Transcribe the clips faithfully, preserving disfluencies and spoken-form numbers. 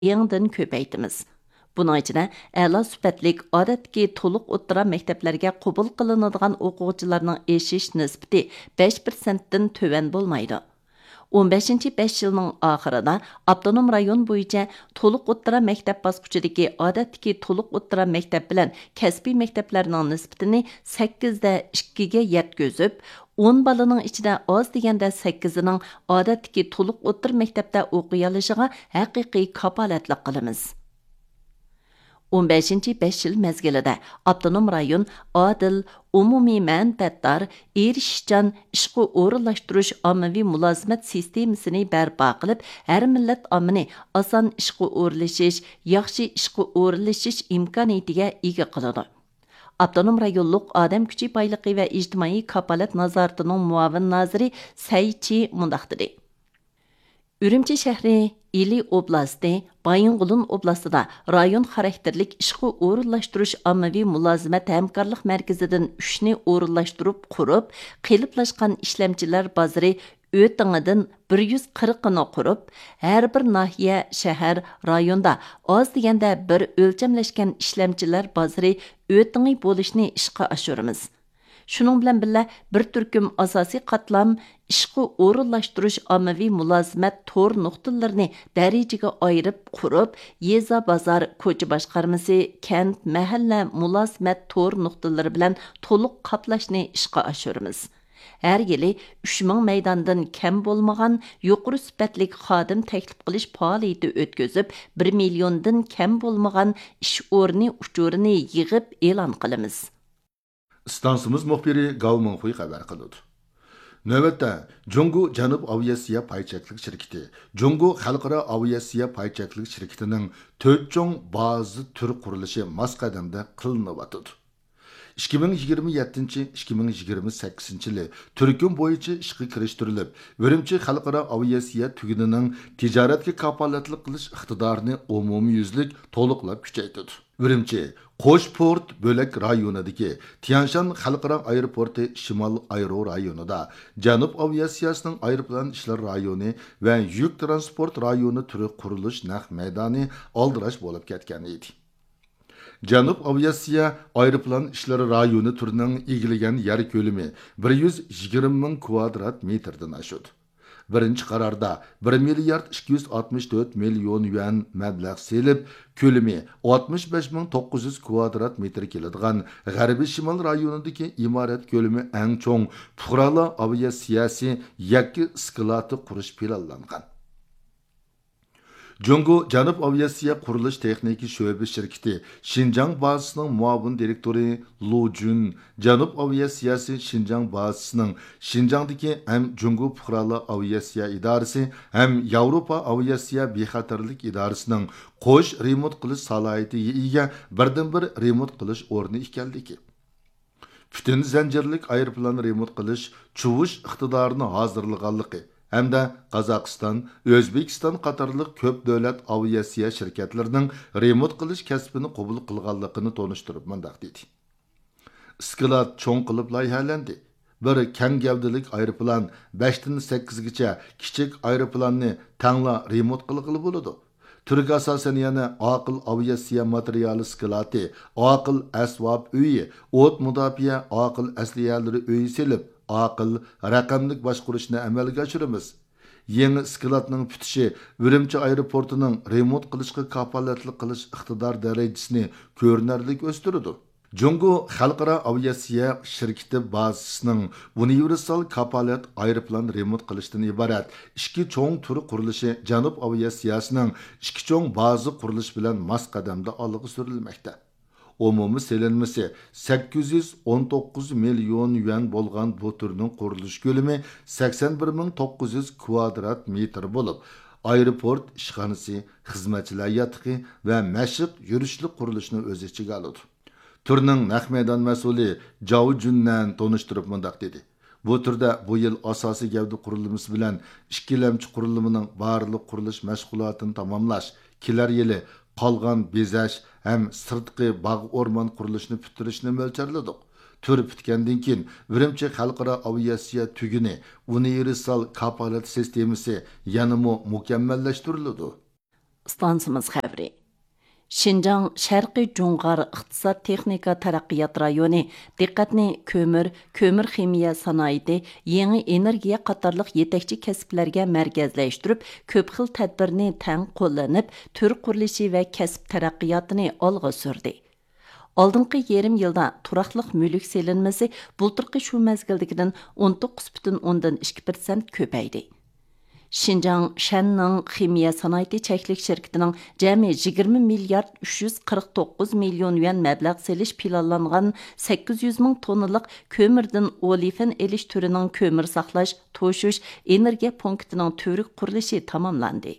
yangidan ko'paytimiz. Buning ichida a'lo sifatlik odatdagi to'liq o'rta maktablarga qabul qilinadigan o'quvchilarning eshish nisbati besh prosentdan tuvan bo'lmaydi. o'n beshinchi besh yilning oxirida avtonom rayon bo'yicha to'liq o'rta maktab bosqichidagi odatdagi to'liq o'rta maktab bilan kasbiy maktablarning nisbatini sakkiz da ikkiga yetkazib, o'n balaning ichida oz deganda sakkizining odatdagi to'liq o'rta maktabda o'qiy olishiga haqiqiy kapolatlik qilamiz. o'n beshinchi besh yil mezgilida avtonom rayon adil, umumiy manfaatdor, erishishchan ishqi o'rinlashtirish ommaviy mulozimat sistemasini barpo qilib, har millat ommani oson ishqi o'rinlashish, yaxshi ishqi o'rinlashish imkoniyatiga ega qiladi. Avtonom rayonluq odam kuchi boyligi va ijtimoiy kapolat nazoratining muavin noziri Saychi mundaq dedi. Ürümçi şəhri, İli oblasti, Bayınqulun oblastida rayon xarakterlik işqi o'rinlashtirish ommaviy mulozimət hamkorlik mərkəzidən uchni o'rinlashtirib qurib, qeliblashgan ishlamchilar bozori o'tingidan bir yuz qirqini qurib, har bir nahiya, shahar, rayonda oz deganda bir o'lchamlashgan ishlamchilar bozori o'tingi bo'lishni ishqa oshiramiz. Şunun bilan birga bir turkum asosiy qatlam ishqi o'rinlashtirish ommaviy mulozimat tor nuqtalarini darajaga ayirib qurib, yeza bozor ko'cha boshqarmasi, kent, mahalla mulozimat tor nuqtalari bilan to'liq qaplashni ishqa oshiramiz. Her yili uch ming maydondan kam bo'lmagan yuqori sifatlik xodim taklif qilish faoliyati o'tkazib, bir milliondan kam bo'lmagan ish o'rni uchurini yig'ib e'lon qilamiz. Stansımız muhbiri Gao Menghui xabar qildi. Növbətdə Jungu Janub Aviasiya payçaklık şirketi, Jungu Xalqara Aviasiya payçaklık şirketinin to'rt cho'ng bazı tür qurilishi masqadamda qilinyapti. ikki ming yigirma yettinchi ikki ming yigirma sakkizinchi yili turkum bo'yicha ishga kirishtirilib, Urumchi Xalqaro aviasiya tugunining tijoratga kapolatlik qilish iqtidorini umumyuzlik to'liqlab kuchaytirdi. Urumchi Qo'shport bo'lak rayonidagi Tianshan xalqaro aeroporti Shimol aero rayonida Janub aviasiyasining aeroplan ishlar rayoni va yuk transport rayoni turi qurilish naq maydoni oldirash bo'lib ketgan edi. Janub aviasiya aeroplan ishlari rayoni turining egilagan yer ko'lami bir yuz yigirma ming kvadrat metrdan oshadi. Birinchi qarorda bir milliard ikki yuz oltmish to'rt million yuan mablag' selib, ko'lami oltmish besh ming to'qqiz yuz kvadrat metr keladigan G'arbiy Shimol rayonidagi imorat ko'lami eng cho'ng fuqarolar aviasiyasi yakki isklati qurish planlangan. Jungu Janub Aviasiya Qurilish Texniki sho'ba shirkati Xinjiang bazasining muavin direktori Lu Jun, Janub Aviasiyasi Xinjiang bazasining Xinjiangdagi ham Jungu fuqarolar aviasiya idorasi ham Yevropa aviasiya bexatarlik idorasining qo'sh remont qilish salohiyatiga ega birdan-bir remont qilish o'rni ekanligi. Butun zanjirlik aeroplan remont qilish chuvish iqtidorini hozirlaganligi hamda Qozog'iston, O'zbekiston qatorliq ko'p davlat aviasiya shirkatlarining remont qilish kasbini qabul qilganligini tonishtirib mundaq dedi. Iskilat cho'ng qilib loyihalandi. Bir keng gavdalik aeroplan besh dan sakkizgacha kichik aeroplanni tangla remont qilg'ili bo'ladi. Turga asosan yana aql aviasiya materiali skilati, aql asbob uyi, o't mudofaa aql asliyalari uyi selib, aql raqamlik boshqarishni amalga oshiramiz. Yangi sklatning putishi Urumchi aeroportining remont qilishga kapolatlik qilish iqtidor darajasini ko'rinarli o'stirdi. Jungu Xalqaro aviasiya shirkati bazasining universal kapolat aeroplan remont qilishdan iborat ikki cho'ng turi qurilishi Janub aviasiyasining ikki cho'ng baza qurilish bilan mas qadamda olg'a surilmoqda. Umumiy selinmasi sakkiz yuz o'n to'qqiz million yuan bo'lgan bu turning qurilish ko'lami sakson bir ming to'qqiz yuz kvadrat metr bo'lib, aeroport ishxonasi, xizmatchilar yotiqi va mashq yurishlik qurilishni o'z ichiga oladi. Turning naq maydon mas'uli Zhao Junnan tonishtirib mundaq dedi. Bu turda bu yil asosiy gavda qurilmasi bilan ikkilamchi qurilmaning barliq qurilish mashg'ulotini tamomlash, kelar yili qolgan bezash ham sirtqi bog' o'rmon qurilishini bitirishni mo'ljalladik. Tur bitgandan keyin Urumchi xalqaro aviasiya tuguni universal kapolat sistemasi yanada mukammallashtiriladi. Stansımız xəbri. Şinjan Şərqi Cunğar İqtisad Texnika Taraqqiyat rayoni diqqətni kömür, kömür ximiya sanoati, yeni energiya qatarlıq yetəkçi kəsblərə mərkəzləşdirib, köp xil tədbirni təng qo'llanib, tür qurilishi və kəsb taraqqiyatını alğa sürdü. Алдыңғы yarım yılda turaqlıq mülk selinmesi bulturqı şu məzgildikidən on to'qqiz butun o'ndan ikki persent köpəydi. Şinjan Shenning ximiya sanoati cheklik şirketining jami yigirma milliard uch yuz qirq to'qqiz million yuan mablag' selish planlangan sakkiz yuz ming tonnalik ko'mirdan olifin elish turining ko'mir saqlash, to'shish, energiya punktining to'rik qurilishi tamomlandi.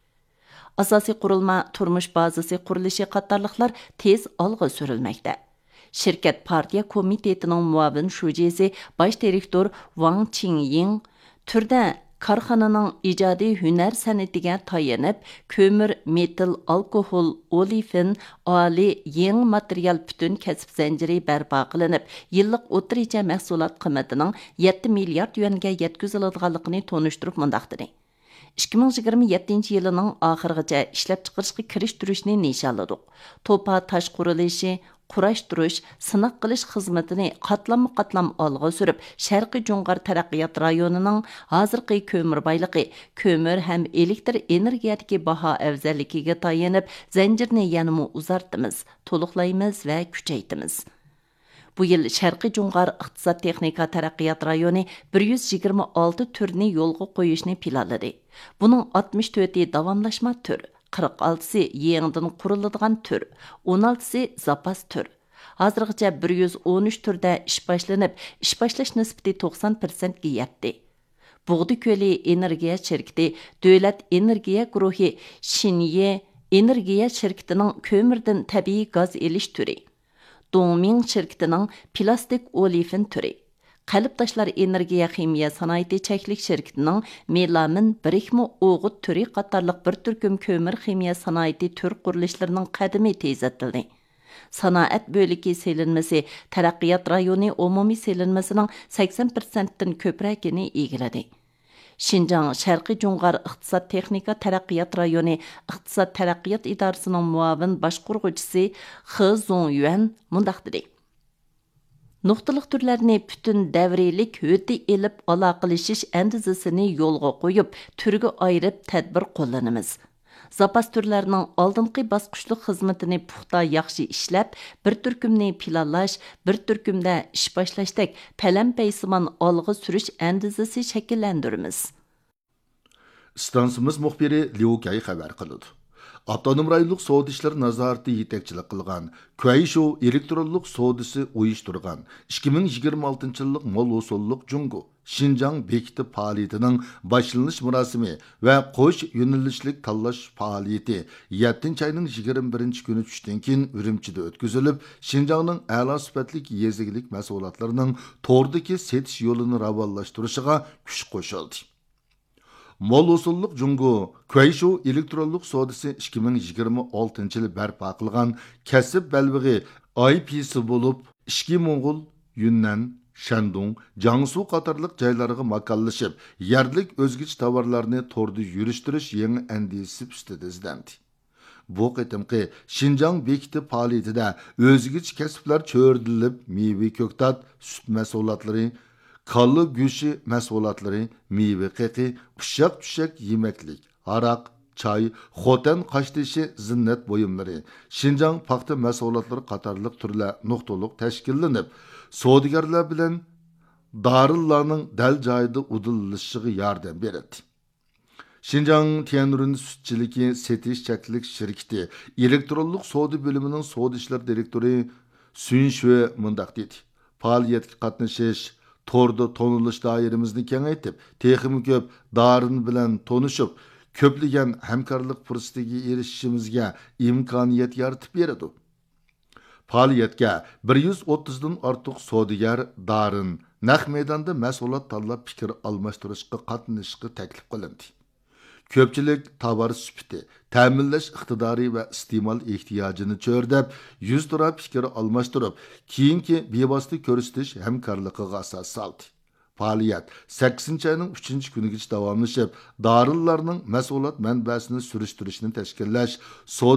Asosiy qurilma, turmush bazasi qurilishi qatorliqlar tez olg'a surilmoqda. Şirket partiya komitetining muavin shujisi bosh direktor Wang Qingying turda Karxananing ijodiy hunar san'atiga tayanib, ko'mir, metal, alkohol, olifin, oliy, yeng material butun kasb zanjiri barpo qilinib, yillik o'rtacha mahsulot qiymatining yetti milliard yuanga yetkaziladiganligini tonishtirib mundaq dedi. ikki ming yigirma yettinchi yilining oxirigacha ishlab chiqarishga kirishtirishni nishonladik. To'pa tosh qurilishi, qurashtirish, sinoq qilish xizmatini qatlamma-qatlam olg'a surib, Sharqiy Cunğar taraqqiyot rayonining hozirgi ko'mir boyligi, ko'mir ham elektr energiyadagi baho afzalligiga tayanib, zanjirni yanada uzartimiz, to'liqlaymiz va kuchaytimiz. Bu yil Sharqiy Cunğar İqtisad Texnika Taraqqiyot rayoni bir yuz yigirma olti turni yo'lga qo'yishni planladi. Buning oltmish to'rti davomlashma tur, qirq oltisi yangidan quriladigan tur, o'n oltisi zapas tur. Hozirgacha bir yuz o'n uch turda ish boshlanib, ish boshlash nisbati to'qson persent ga yetdi. Bug'di ko'li energiya shirkati, davlat energiya guruhi Shinye energiya shirkatining ko'mirdan tabiiy gaz elish turi, Dongming shirkatining plastik olifin turi, Qalbdoshlar energiya ximiya sanoati cheklik shirkatining melamin birikma o'g'it turi qatorliq bir turkum ko'mir ximiya sanoati tur qurilishlarining qadami tezatildi. Sanoat bo'ligi selinmasi taraqqiyot rayoni umumiy selinmasining sakson persentdan ko'pragini egiladi. Şinjan Şərqi Cunğar İqtisad Texnika Taraqqiyot rayoni İqtisad Taraqqiyot idorasining muavin boshqaruvchisi He Zongyuan mundaq dedi. Nuqtaliq turlarni bütün davriylik höti elib aloqalashish andizasini yo'lga qo'yib, turga ayirib tadbir qo'llanamiz. Zapas turlarining oldingi bosqichlik xizmatini puxta yaxshi ishlab, bir turkumni planlash, bir turkumda ish boshlashdek palam-paysimon olg'a surish andizasi shakllantiramiz. Stansimiz muxbiri Liu Kay xabar qildi. Avtonom rayonluq savdo ishlari nazorati yetakchilik qilgan Kuayshu elektronlik savdosi uyushtirgan ikki ming yigirma oltinchi yillik mol usullik Jungo Şinjan bekiti faoliyatining boshlanish murosimi va qo'sh yo'nalishlik tanlash faoliyati yettinchi oyning yigirma birinchi kuni tushdan keyin Urumchida o'tkazilib, Şinjanning a'lo sifatli yezigilik mahsulotlarining to'rdagi setish yo'lini ravonlashtirishiga kuch qo'shildi. Mol usullik Jungo Kuayshu elektronlik savdosi ikki ming yigirma oltinchi yil barpo qilgan kasb balvig'i I P'si bo'lib, ishki Mo'ng'ul, Yunnan, Shandong, Jiangsu qatorliq joylarga makonlashib, yerlik o'zgich tovarlarni to'rda yurishtirish yangi andisi ustida izlandi. Bu qitimqi Şinjan bekiti faoliyatida o'zgich kasblar cho'rdilib, meva ko'ktat, sut mahsulotlari, Kallı go'shi mahsulotlari, meva qiqi, ushaq-tushaq yemeklik, aroq, choy, xotan qashtishi, zinnat buyumlari, Şinjan paxta mahsulotlari qatorliq turlar nuqtaliq tashkillanib, savdogarlar bilan darillarning dal joyida udilishiga yordam beradi. Şinjan Tianrun sutchiligi setish cheklik shirkati elektronlik savdo bo'limining savdo ishlar direktori Sun Shui mundaq dedi. Faoliyatga qatnashish Torda tonilish doiramizni kengaytib, texnik ko'p darin bilan tonishib, ko'plagan hamkorlik fursatiga erishishimizga imkoniyat yaratib beradi. Faoliyatga bir yuz o'ttizdan ortiq savdogar darin naq maydonda mahsulot tanlab fikr almashtirishga qatnashishga taklif qilindi. Ko'pchilik tovar sifati, ta'minlash iqtidori va iste'mol ehtiyojini cho'rdab, yuz turab fikr almashtirib, keyingi bevosita ko'rsatish hamkorligiga asos soldi. faoliyat sakkizinchi ayning uchinchi kunigacha davomlashib, dorilarning mahsulot manbasini surishtirishni tashkillash,